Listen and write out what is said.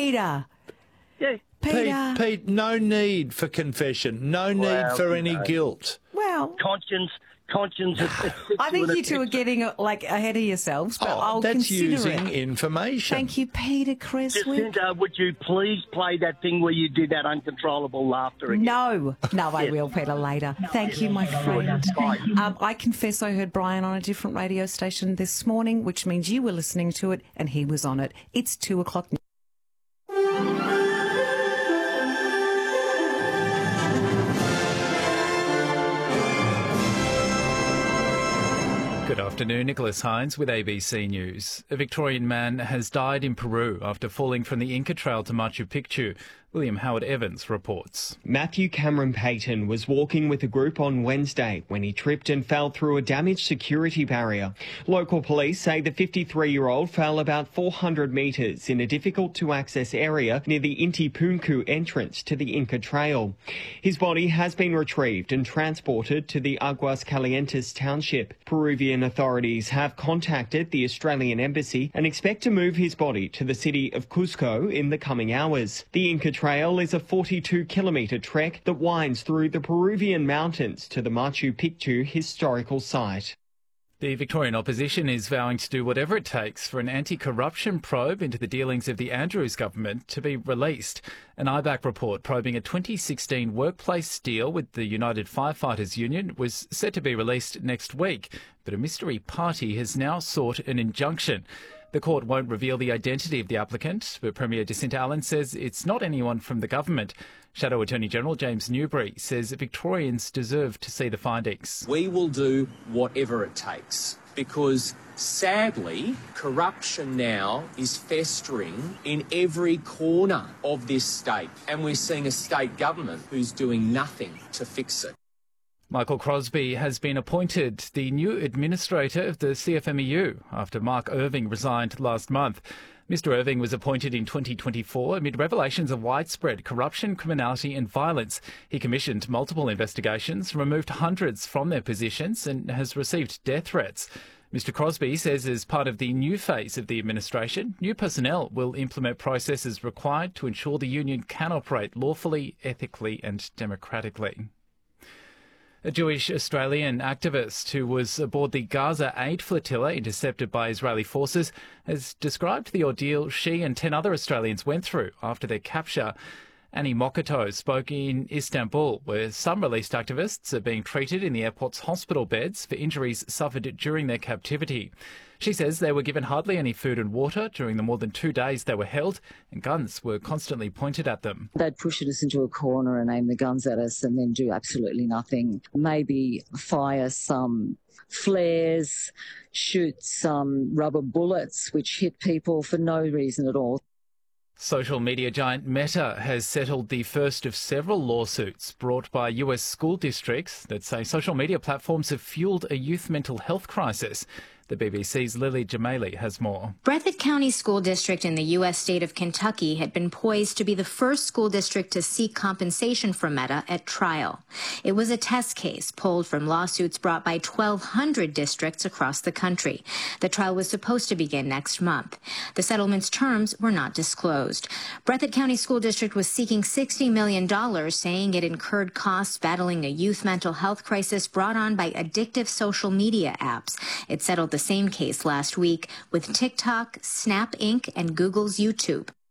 Peter. Yeah. Peter. Pete, no need for confession. No need for any guilt. Well, Conscience. I think you two are getting ahead of yourselves, but I'll that's consider using it. information. Thank you, Peter Creswick. Jacinta, would you please play that thing where you did that uncontrollable laughter again? No, I will, Peter, later. Thank you, my friend. I confess I heard Brian on a different radio station this morning, which means you were listening to it and he was on it. It's 2 o'clock now. Good afternoon, Nicholas Hines with ABC News. A Victorian man has died in Peru after falling from the Inca Trail to Machu Picchu. William Howard Evans reports. Matthew Cameron Payton was walking with a group on Wednesday when he tripped and fell through a damaged security barrier. Local police say the 53-year-old fell about 400 metres in a difficult-to-access area near the Inti Punku entrance to the Inca Trail. His body has been retrieved and transported to the Aguas Calientes township. Peruvian authorities have contacted the Australian Embassy and expect to move his body to the city of Cusco in the coming hours. The Inca Trail is a 42-kilometre trek that winds through the Peruvian mountains to the Machu Picchu historical site. The Victorian opposition is vowing to do whatever it takes for an anti-corruption probe into the dealings of the Andrews government to be released. An IBAC report probing a 2016 workplace deal with the United Firefighters Union was set to be released next week, but a mystery party has now sought an injunction. The court won't reveal the identity of the applicant, but Premier Jacinta Allan says it's not anyone from the government. Shadow Attorney General James Newbury says Victorians deserve to see the findings. We will do whatever it takes because, sadly, corruption now is festering in every corner of this state, and we're seeing a state government who's doing nothing to fix it. Michael Crosby has been appointed the new administrator of the CFMEU after Mark Irving resigned last month. Mr Irving was appointed in 2024 amid revelations of widespread corruption, criminality and violence. He commissioned multiple investigations, removed hundreds from their positions and has received death threats. Mr Crosby says as part of the new phase of the administration, new personnel will implement processes required to ensure the union can operate lawfully, ethically and democratically. A Jewish Australian activist who was aboard the Gaza aid flotilla intercepted by Israeli forces has described the ordeal she and 10 other Australians went through after their capture. Annie Mokato spoke in Istanbul, where some released activists are being treated in the airport's hospital beds for injuries suffered during their captivity. She says they were given hardly any food and water during the more than 2 days they were held, and guns were constantly pointed at them. They'd push us into a corner and aim the guns at us and then do absolutely nothing. Maybe fire some flares, shoot some rubber bullets which hit people for no reason at all. Social media giant Meta has settled the first of several lawsuits brought by US school districts that say social media platforms have fueled a youth mental health crisis. The BBC's Lily Jamali has more. Breathitt County School District in the U.S. state of Kentucky had been poised to be the first school district to seek compensation from Meta at trial. It was a test case pulled from lawsuits brought by 1,200 districts across the country. The trial was supposed to begin next month. The settlement's terms were not disclosed. Breathitt County School District was seeking $60 million, saying it incurred costs battling a youth mental health crisis brought on by addictive social media apps. It settled the same case last week with TikTok, Snap Inc., and Google's YouTube.